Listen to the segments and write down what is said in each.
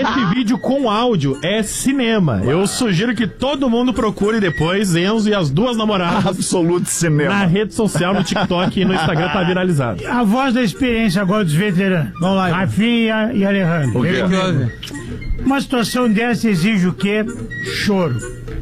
Esse vídeo com áudio é cinema. Eu sugiro que todo mundo procure depois Enzo e as duas namoradas. Absoluto cinema. Na rede social, no TikTok e no Instagram tá viralizado. A voz da experiência agora dos veteranos. Vamos lá. Rafinha e Alejandro. O que houve? Uma situação dessa exige o quê? Choro.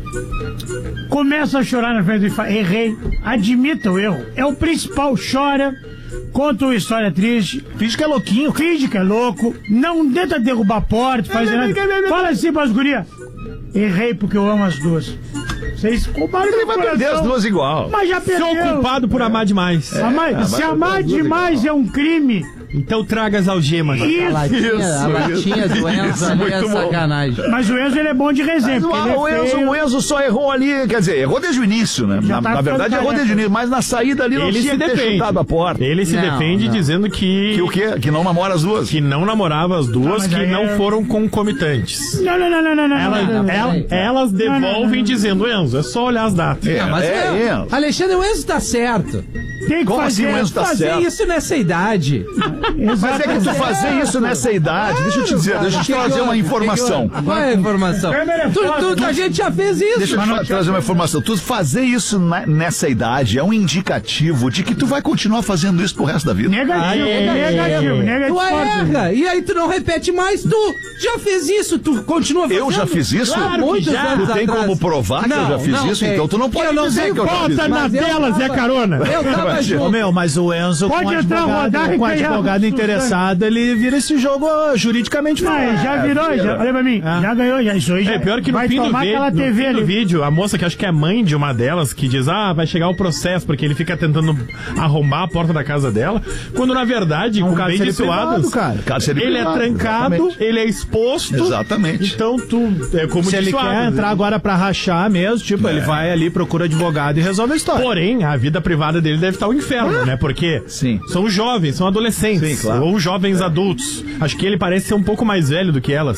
Começa a chorar na frente e fala, errei. Admita o erro. É o principal. Chora. Conta uma história triste. Finge que é louquinho. Finge que é louco. Não tenta derrubar a porta. Fala assim pras gurias. Errei porque eu amo as duas. Vocês culparam. Ele vai perder as duas igual. Mas já perdeu. Sou culpado por amar demais. Se amar demais é um crime. Então traga as algemas. A latinha do Enzo ali é sacanagem. Mas o Enzo ele é bom de resenha. O Enzo só errou ali, quer dizer, errou desde o início, né? Na verdade, errou desde o início, mas na saída ali não tinha que ter chutado a porta. Ele se defende dizendo que... Que o quê? Que não namora as duas. Que não namorava as duas, que não foram concomitantes. Não. Elas devolvem dizendo, Enzo, é só olhar as datas. Enzo. Alexandre, o Enzo tá certo. Tem que Como fazer, assim o Enzo tá fazer certo? isso nessa idade. Mas é que tu fazer isso nessa idade, deixa eu te dizer, deixa eu te trazer uma informação. Qual é a informação? A gente já fez isso. Deixa eu te trazer uma informação. Tu fazer isso nessa idade é um indicativo de que tu vai continuar fazendo isso pro resto da vida. Negativo. Tu erra, e aí tu não repete mais. Tu já fez isso, tu continua fazendo. Eu já fiz isso? Claro muitos anos Tu tem atrás. como provar que eu já fiz isso? Então tu não pode dizer que eu já fiz Bota isso. na tela, Zé Carona. Eu tava junto. Mas o Enzo, Pode entrar, rodar e com ganhar. advogado interessado, ele vira esse jogo juridicamente falando. Já virou, olha pra mim. Já ganhou, já. Isso aí já. É pior que no vai fim tomar aquela TV do ali. vídeo, a moça que acho que é mãe de uma delas, que diz, vai chegar o processo, porque ele fica tentando arrombar a porta da casa dela, quando na verdade, com bem dissuados, ele é trancado, exatamente. Ele é exposto. Exatamente. Então como se ele quer entrar agora pra rachar mesmo, ele vai ali, procura advogado e resolve a história. Porém, a vida privada dele deve estar um inferno, né? Porque são jovens, são adolescentes, ou jovens adultos. Acho que ele parece ser um pouco mais velho do que elas.